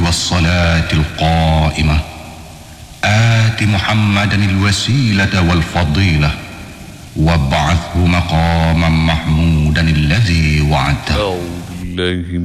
والصلاة القائمة آت محمدا الوسيلة والفضيلة وابعثه مقاما محمودا الذي وعدته.